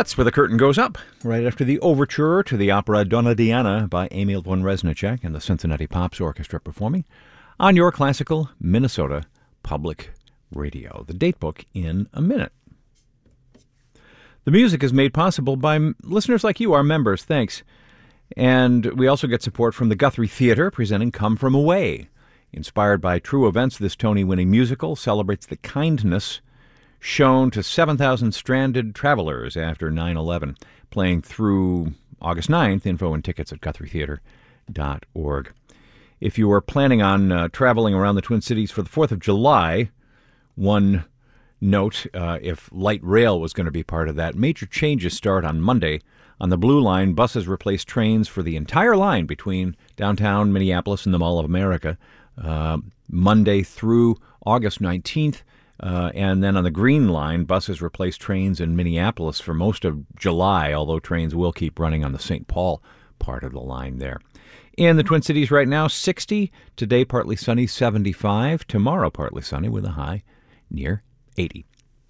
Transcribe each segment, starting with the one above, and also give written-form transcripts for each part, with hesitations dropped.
That's where the curtain goes up, right after the overture to the opera Donna Diana by Emil von Reznicek and the Cincinnati Pops Orchestra performing on your classical Minnesota Public Radio. The datebook in a minute. The music is made possible by listeners like you, our members. Thanks. And we also get support from the Guthrie Theater presenting Come From Away. Inspired by true events, this Tony-winning musical celebrates the kindness shown to 7,000 stranded travelers after 9/11, playing through August 9th. Info and tickets at GuthrieTheater.org. If you are planning on traveling around the Twin Cities for the 4th of July, one note, if light rail was going to be part of that, major changes start on Monday. On the Blue Line, buses replace trains for the entire line between downtown Minneapolis and the Mall of America, Monday through August 19th. And then on the Green Line, buses replace trains in Minneapolis for most of July, although trains will keep running on the St. Paul part of the line there. In the Twin Cities right now, 60. Today, partly sunny, 75. Tomorrow, partly sunny with a high near 80.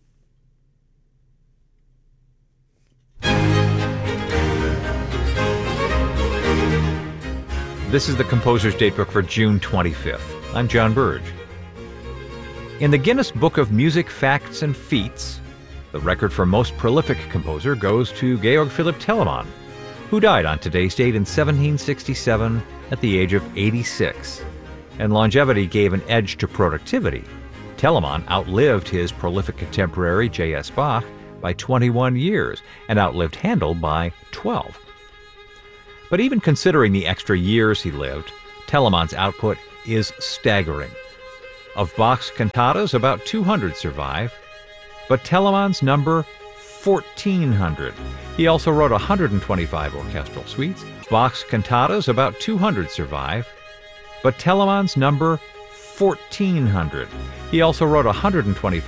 This is the Composer's Datebook for June 25th. I'm John Burge. In the Guinness Book of Music Facts and Feats, the record for most prolific composer goes to Georg Philipp Telemann, who died on today's date in 1767 at the age of 86. And longevity gave an edge to productivity. Telemann outlived his prolific contemporary J.S. Bach by 21 years and outlived Handel by 12. But even considering the extra years he lived, Telemann's output is staggering. Of Bach's cantatas, about 200 survive, but Telemann's number 1,400. He also wrote 125 orchestral suites. Bach's cantatas, about 200 survive, but Telemann's number 1,400. He also wrote 125